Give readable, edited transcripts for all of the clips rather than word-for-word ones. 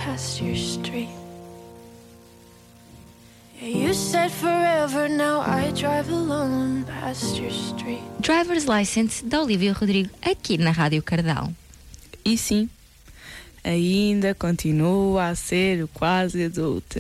past your street. Yeah, you said forever, now I drive alone past your street. Driver's License, da Olivia Rodrigo, aqui na Rádio Cardal. E sim, ainda continua a ser quase adulta.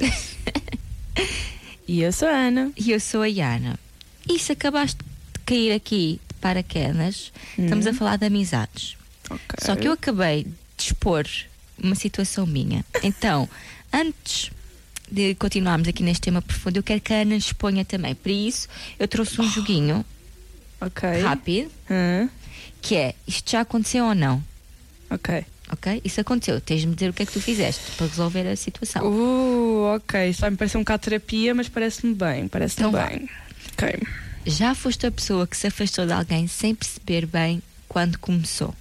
E eu sou a Ana. E eu sou a Yana. E se acabaste de cair aqui de paraquedas, estamos a falar de amizades. Okay. Só que eu acabei de expor uma situação minha. Então, antes de continuarmos aqui neste tema profundo, eu quero que a Ana exponha também. Por isso, eu trouxe um joguinho rápido, que é, isto já aconteceu ou não? Ok. Ok? Isso aconteceu. Tens de me dizer o que é que tu fizeste para resolver a situação. Ok. Isto vai me parecer um bocado terapia, mas parece-me bem. Então bem. Ok. Já foste a pessoa que se afastou de alguém sem perceber bem quando começou?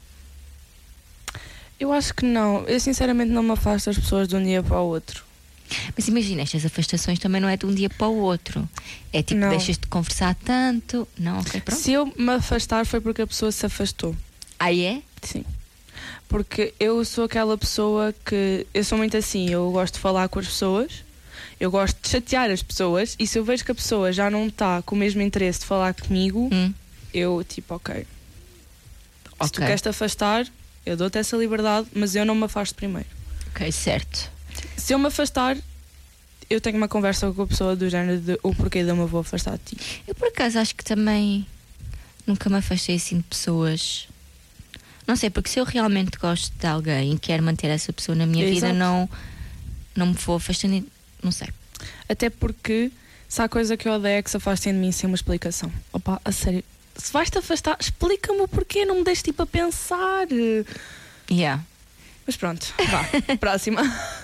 Eu acho que não. Eu sinceramente não me afasto das pessoas de um dia para o outro. Mas imagina, estas afastações também não é de um dia para o outro. É tipo, Não. deixas de conversar tanto. Não, ok, pronto. Se eu me afastar foi porque a pessoa se afastou. Aí é? Sim. Porque eu sou aquela pessoa que... Eu sou muito assim, eu gosto de falar com as pessoas, eu gosto de chatear as pessoas, e se eu vejo que a pessoa já não está com o mesmo interesse de falar comigo, eu tipo, ok. Se tu queres te afastar, eu dou-te essa liberdade, mas eu não me afasto primeiro. Ok, certo. Se eu me afastar, eu tenho uma conversa com a pessoa do género de o porquê de eu me vou afastar de ti. Eu por acaso acho que também nunca me afastei assim de pessoas. Não sei, porque se eu realmente gosto de alguém e quero manter essa pessoa na minha vida, não me vou afastando, não sei. Até porque, se há coisa que eu odeio é que se afastem de mim sem uma explicação. Opa, a sério, se vais-te afastar, explica-me o porquê, não me deixes tipo a pensar. Yeah. Mas pronto, vá, próxima.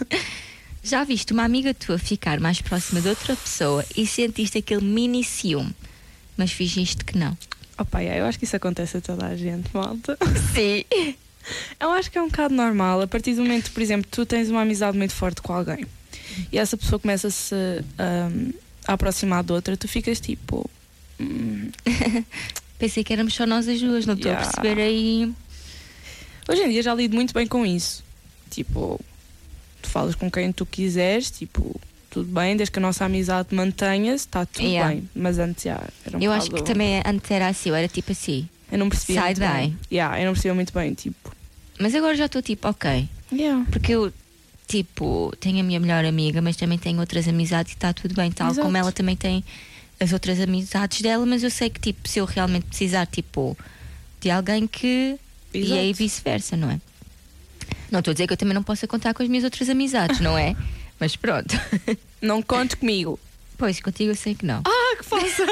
Já viste uma amiga tua ficar mais próxima de outra pessoa e sentiste aquele mini ciúme, mas fingiste que não? Opa, eu acho que isso acontece a toda a gente, malta. Sim. Eu acho que é um bocado normal. A partir do momento, por exemplo, tu tens uma amizade muito forte com alguém e essa pessoa começa-se a aproximar de outra, tu ficas tipo... Pensei que éramos só nós as duas, não estou a perceber aí. Hoje em dia já lido muito bem com isso. Tipo, tu falas com quem tu quiseres, tipo, tudo bem, desde que a nossa amizade mantenha-se, está tudo bem. Mas antes já era um Eu bocado... acho que também antes era assim, eu era tipo assim. Eu não percebia muito Side-eye. bem. Eu não percebia muito bem, tipo... Mas agora já estou tipo, ok. Porque eu, tipo, tenho a minha melhor amiga, mas também tenho outras amizades e está tudo bem, tal como ela também tem as outras amizades dela, mas eu sei que, tipo, se eu realmente precisar, tipo, de alguém que... E aí vice-versa, não é? Não estou a dizer que eu também não possa contar com as minhas outras amizades, não é? Mas pronto. Não contes comigo. Pois, contigo eu sei que não. Que falsa!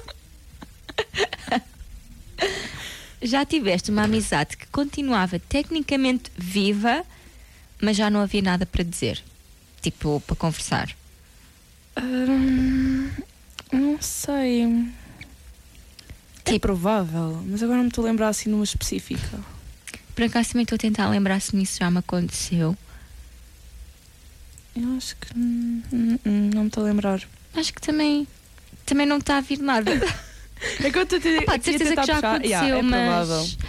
Já tiveste uma amizade que continuava tecnicamente viva, mas já não havia nada para dizer? Tipo, para conversar? Não sei. É provável, mas agora não me estou a lembrar assim numa específica. Por acaso também estou a tentar lembrar se nisso já me aconteceu. Eu acho que não me estou a lembrar. Acho que também não está a vir nada. É que eu estou a de certeza que já aconteceu, é mas provável.